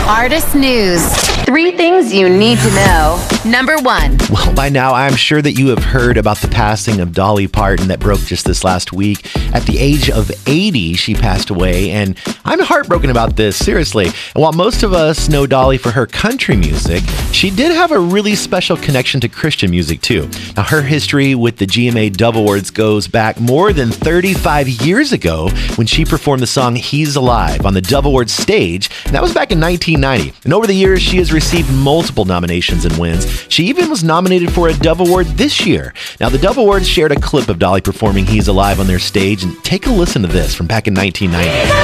Artist News. 3 things you need to know. Number 1. Well, by now, I'm sure that you have heard about the passing of Dolly Parton that broke just this last week. At the age of 80, she passed away, and I'm heartbroken about this, seriously. And while most of us know Dolly for her country music, she did have a really special connection to Christian music, too. Now, her history with the GMA Dove Awards goes back more than 35 years ago when she performed the song He's Alive on the Dove Awards stage, and that was back in 1990. And over the years, she has received multiple nominations and wins. She even was nominated for a Dove Award this year. Now, the Dove Awards shared a clip of Dolly performing He's Alive on their stage, and take a listen to this from back in 1990.